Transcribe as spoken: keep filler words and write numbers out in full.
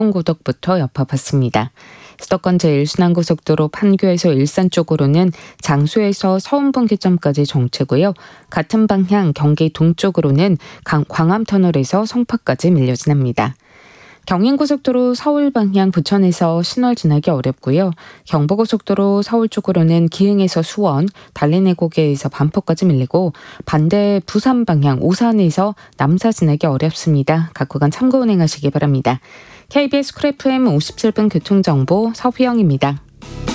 고덕부터 여파받습니다. 수도권 제일 순환고속도로 판교에서 일산 쪽으로는 장수에서 서운분기점까지 정체고요. 같은 방향 경기 동쪽으로는 광암터널에서 성파까지 밀려 지납니다. 경인고속도로 서울 방향 부천에서 신월 지나기 어렵고요. 경부고속도로 서울 쪽으로는 기흥에서 수원, 달래내고개에서 반포까지 밀리고 반대 부산 방향 오산에서 남사 지나기 어렵습니다. 각 구간 참고 운행하시기 바랍니다. 케이비에스 쿨 에프엠 오십칠 분 교통정보 서휘영입니다.